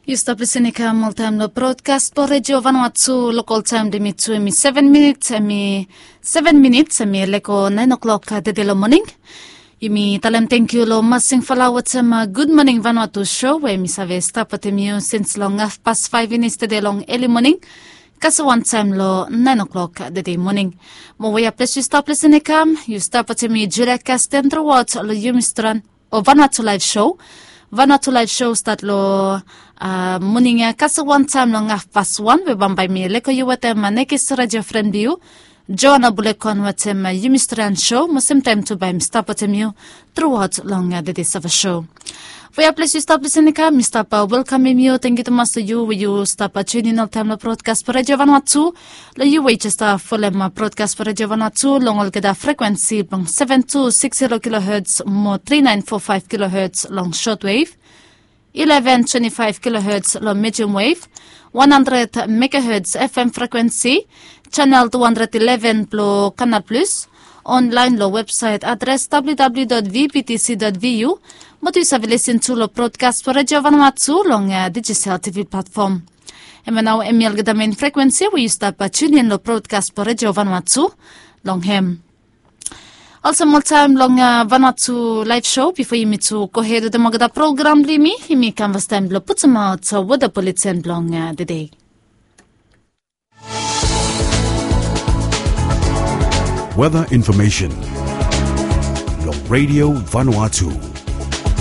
You stop listening to time no broadcast po Radio Vanuatu local time de mitsu emi 7 minutes emi leko 9 o'clock de morning. Imi talam thank you lo masing falawat sa Good Morning Vanuatu show we mi save stop at emi since long past 5 minutes de long early morning. Kasi one time lo 9 o'clock de morning. Mo we place you stop listening you stop at emi direct cast dentro what lo yumistran o Vanuatu live show. Vanuatu live show start lo morning kasi one time lo past 1 we bambay mi leko yu watem nekis radio friend you Joanna Bulekon watem yumistran show mo same time to by stop watem you throughout long the days of a show. We are pleased you stop listening Mr. Welcome you thank you to master you stop tuning all time lo broadcast for Radio Vanuatu lo you wait just for broadcast for Radio Vanuatu long all gada frequency long 7260 kHz mo 3945 kHz long shortwave 1125 kHz long medium wave 100 MHz FM frequency channel 211 plo Canal Plus online lo website address www.vptc.vu Motu save listen to lo broadcast for Radio Vanuatu long digital TV platform. And now email the main frequency we start tune in lo broadcast for Radio Vanuatu long hem. Also more time long Vanuatu live show before you meet to go ahead with the magada program limi imi canvas time lo put some out so what the bulletin long the day. Weather information. Radio Vanuatu.